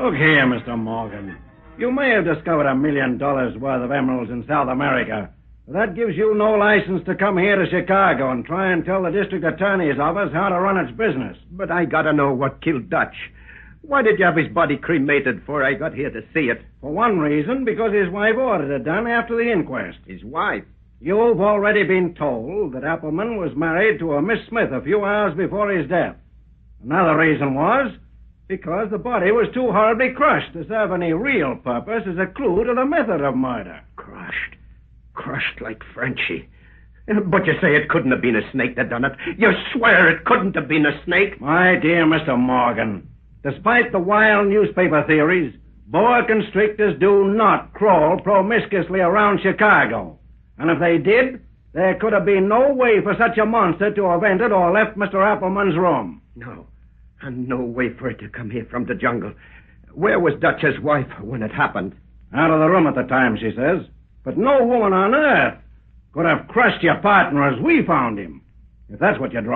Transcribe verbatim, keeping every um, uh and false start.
Look here, Mister Morgan. You may have discovered a million dollars worth of emeralds in South America. But that gives you no license to come here to Chicago and try and tell the district attorney's office how to run its business. But I gotta know what killed Dutch. Why did you have his body cremated before I got here to see it? For one reason, because his wife ordered it done after the inquest. His wife? You've already been told that Appleman was married to a Miss Smith a few hours before his death. Another reason was because the body was too horribly crushed to serve any real purpose as a clue to the method of murder. Crushed? Crushed like Frenchy. But you say it couldn't have been a snake that done it. You swear it couldn't have been a snake? My dear Mister Morgan, despite the wild newspaper theories, boa constrictors do not crawl promiscuously around Chicago. And if they did, there could have been no way for such a monster to have entered or left Mister Appleman's room. No. And no way for it to come here from the jungle. Where was Dutch's wife when it happened? Out of the room at the time, she says. But no woman on earth could have crushed your partner as we found him. If that's what you're